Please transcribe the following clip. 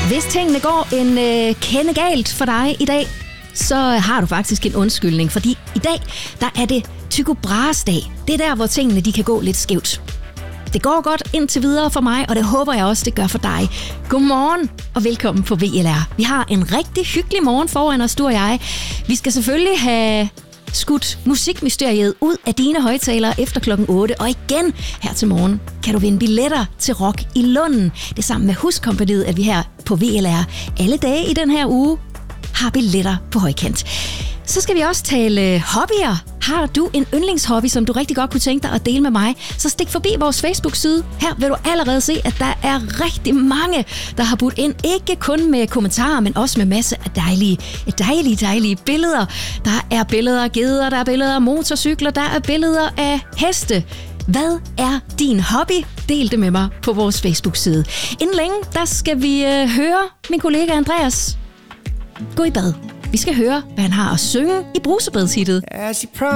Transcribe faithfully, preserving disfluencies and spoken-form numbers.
Hvis tingene går en øh, kende galt for dig i dag, så har du faktisk en undskyldning, fordi i dag, der er det Tycho Brahes dag. Det er der, hvor tingene de kan gå lidt skævt. Det går godt indtil videre for mig, og det håber jeg også, det gør for dig. Godmorgen og velkommen på V L R. Vi har en rigtig hyggelig morgen foran os, du og jeg. Vi skal selvfølgelig have skudt musikmysteriet ud af dine højtalere efter klokken otte. Og igen her til morgen kan du vinde billetter til Rock i Lunden. Det er sammen med Huskompagniet, at vi her på V L R alle dage i den her uge har billetter på højkant. Så skal vi også tale hobbyer. Har du en yndlingshobby, som du rigtig godt kunne tænke dig at dele med mig, så stik forbi vores Facebook-side. Her vil du allerede se, at der er rigtig mange, der har budt ind. Ikke kun med kommentarer, men også med masser af dejlige, dejlige, dejlige billeder. Der er billeder af geder, der er billeder af motorcykler, der er billeder af heste. Hvad er din hobby? Del det med mig på vores Facebook-side. Inden længe, der skal vi øh, høre min kollega Andreas gå i bad. Vi skal høre, hvad han har at synge i brusebadshittet.